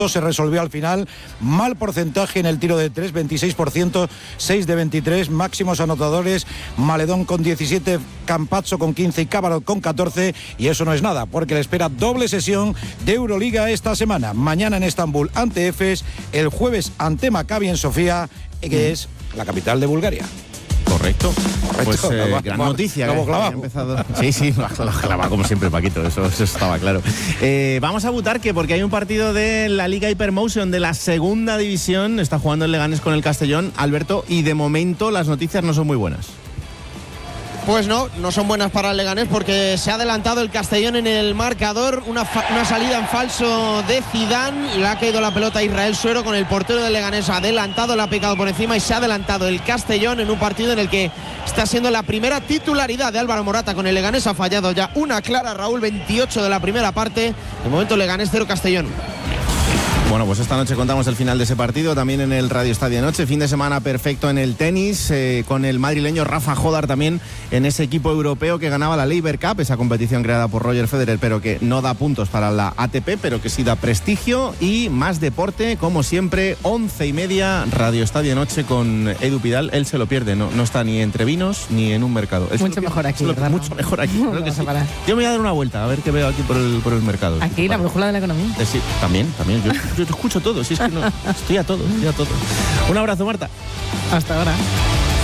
se resolvió al final. Mal porcentaje en el tiro de 3, 26%, 6 de 23, máximos anotadores, Maledón con 17, Campazzo con 15 y Cabarot con 14, y eso no es nada, porque le espera doble sesión de Euroliga esta semana. Mañana en Estambul ante Efes, el jueves ante Maccabi en Sofía, que es la capital de Bulgaria. Correcto. Pues gran noticia. Sí, lo clavado como siempre, Paquito, eso estaba claro. Vamos a Butarque porque hay un partido de la Liga Hypermotion de la segunda división. Está jugando el Leganés con el Castellón, Alberto, y de momento las noticias no son muy buenas. Pues no son buenas para el Leganés porque se ha adelantado el Castellón en el marcador. Una salida en falso de Zidane. Le ha caído la pelota a Israel Suero con el portero del Leganés adelantado, le ha picado por encima y se ha adelantado el Castellón en un partido en el que está siendo la primera titularidad de Álvaro Morata con el Leganés. Ha fallado ya una clara, Raúl, 28 de la primera parte. De momento Leganés 0, Castellón. Bueno, pues esta noche contamos el final de ese partido, también en el Radio Estadio Noche. Fin de semana perfecto en el tenis, con el madrileño Rafa Jodar también en ese equipo europeo que ganaba la Laver Cup, esa competición creada por Roger Federer, pero que no da puntos para la ATP, pero que sí da prestigio y más deporte, como siempre, 11:30, Radio Estadio Noche con Edu Pidal. Él se lo pierde, no está ni entre vinos ni en un mercado. Mucho mejor aquí. Mucho mejor aquí. Creo que sí. Yo me voy a dar una vuelta, a ver qué veo aquí por el mercado. Aquí, la brújula de la economía. Sí, también. Yo te escucho todo, si es que no, estoy a todo. Un abrazo, Marta. Hasta ahora.